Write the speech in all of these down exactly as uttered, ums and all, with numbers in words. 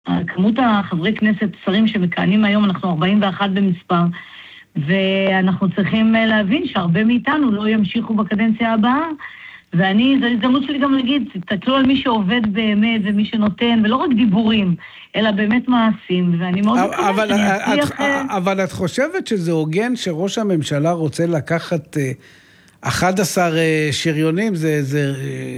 כמות החברי כנסת שרים שמכהנים היום, אנחנו ארבעים ואחת במספר, ואנחנו צריכים להבין שהרבה מאיתנו לא ימשיכו בקדנציה הבאה, ואני, זו הזדמנות שלי גם להגיד, תתלו על מי שעובד באמת ומי שנותן, ולא רק דיבורים, אלא באמת מעשים, ואני מאוד מקווה שאני אצליח... אבל את חושבת שזה הוגן שראש הממשלה רוצה לקחת אחד עשר שריונים? זה...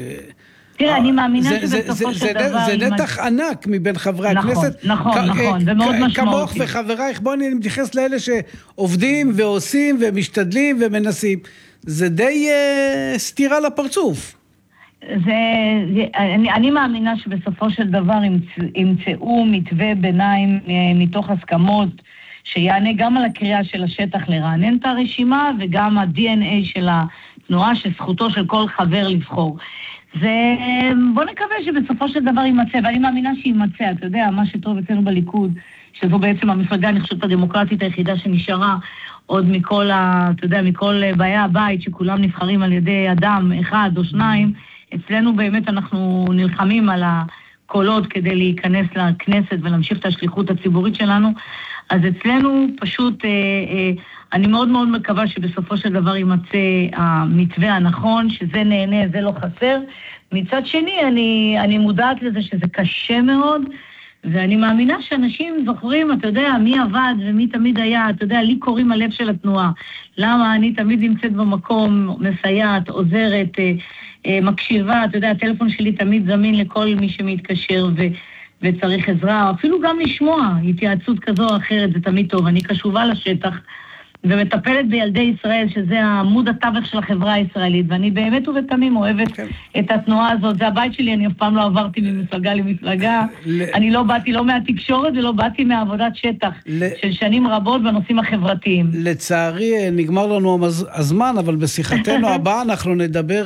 תראה, אני מאמינה שבסופו של דבר... זה נתח ענק מבין חברי הכנסת. נכון, נכון, ומאוד משמעותי. כמוך וחברייך, בואו אני מתייחס לאלה שעובדים ועושים ומשתדלים ומנסים. זה די סתירה לפרצוף. זה, אני, אני מאמינה שבסופו של דבר ימצאו מתווה ביניים מתוך הסכמות, שיענה גם על הקריאה של השטח לרענן את הרשימה, וגם ה-די אן איי של התנועה, שזכותו של כל חבר לבחור. זה, בוא נקווה שבסופו של דבר יימצא, ואני מאמינה שימצא, אתה יודע, מה שטוב אצלנו בליכוד, שזו בעצם המפלגה, אני חושבת, הדמוקרטית היחידה שנשארה, עוד מכל, ה, אתה יודע, מכל באי הבית, שכולם נבחרים על ידי אדם אחד או שניים, אצלנו באמת אנחנו נלחמים על הקולות כדי להיכנס לכנסת ולהמשיך את השליחות הציבורית שלנו, אז אצלנו פשוט, אה, אה, אני מאוד מאוד מקווה שבסופו של דבר יימצא המתווה הנכון, שזה נהנה, זה לא חסר. מצד שני, אני, אני מודעת לזה שזה קשה מאוד, ואני מאמינה שאנשים זוכרים, אתה יודע, מי עבד ומי תמיד היה, אתה יודע, לי קוראים הלב של התנועה. למה אני תמיד נמצאת במקום, מסייעת, עוזרת, אה, אה, מקשיבה, אתה יודע, הטלפון שלי תמיד זמין לכל מי שמתקשר ו... וצריך עזרה, אפילו גם לשמוע התייעצות כזו או אחרת, זה תמיד טוב. אני קשובה לשטח ומטפלת בילדי ישראל, שזה עמוד התווך של החברה הישראלית, ואני באמת ובתמים אוהבת כן. את התנועה הזאת. זה הבית שלי, אני אף פעם לא עברתי ממפלגה למפלגה. ל... אני לא באתי לא מהתקשורת ולא באתי מעבודת שטח, ל... של שנים רבות בנושאים החברתיים. לצערי, נגמר לנו הזמן, אבל בשיחתנו הבאה אנחנו נדבר...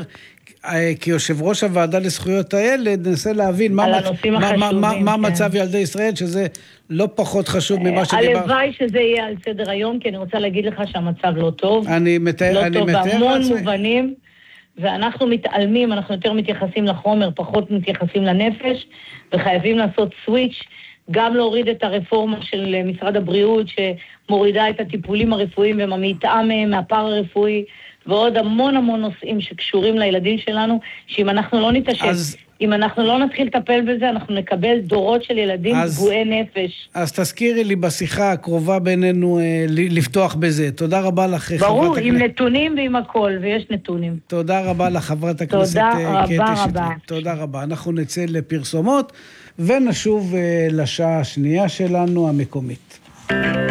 כיושב ראש הוועדה לזכויות הילד, ננסה להבין מה, מה, מה, מה, מה מצב ילדי ישראל, שזה לא פחות חשוב ממה שדיבר. הלוואי שזה יהיה על סדר היום, כי אני רוצה להגיד לך שהמצב לא טוב. אני מתאר, לא אני טוב מתאר בהמון מובנים, ואנחנו מתעלמים, אנחנו יותר מתייחסים לחומר, פחות מתייחסים לנפש, וחייבים לעשות סוויץ', גם להוריד את הרפורמה של משרד הבריאות, שמורידה את הטיפולים הרפואיים וממעיטה מהם מהפארה הרפואי, ועוד המון המון נושאים שקשורים לילדים שלנו, שאם אנחנו לא נתעשת, אז, אם אנחנו לא נתחיל לטפל בזה, אנחנו נקבל דורות של ילדים פגועי נפש. אז תזכירי לי בשיחה הקרובה בינינו אה, לפתוח בזה. תודה רבה לך, חברת הכנסת. ברור, עם נתונים ועם הכל, ויש נתונים. תודה רבה לך, חברת הכנסת קטי שטרית. תודה רבה. אנחנו נצא לפרסומות, ונשוב אה, לשעה השנייה שלנו, המקומית.